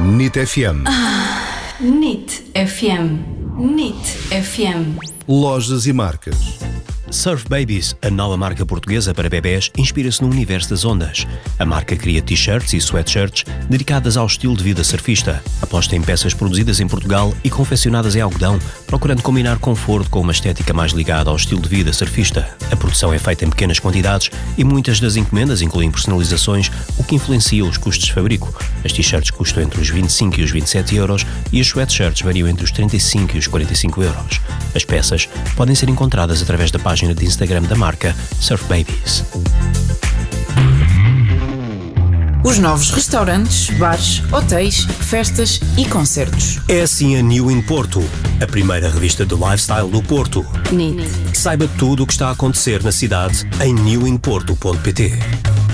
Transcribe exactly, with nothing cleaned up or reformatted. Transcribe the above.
N I T F M. Ah, N I T F M. N I T F M. Lojas e marcas. Surf Babies, a nova marca portuguesa para bebés, inspira-se no universo das ondas. A marca cria t-shirts e sweatshirts dedicadas ao estilo de vida surfista. Aposta em peças produzidas em Portugal e confeccionadas em algodão, procurando combinar conforto com uma estética mais ligada ao estilo de vida surfista. A produção é feita em pequenas quantidades e muitas das encomendas incluem personalizações, o que influencia os custos de fabrico. As t-shirts custam entre os vinte e cinco e os vinte e sete euros e os sweatshirts variam entre os trinta e cinco e os quarenta e cinco euros. As peças podem ser encontradas através da página de Instagram da marca Surf Babies. Os novos restaurantes, bares, hotéis, festas e concertos. É assim a New in Porto, a primeira revista de lifestyle do Porto. N I T. Saiba tudo o que está a acontecer na cidade em new in porto ponto pt.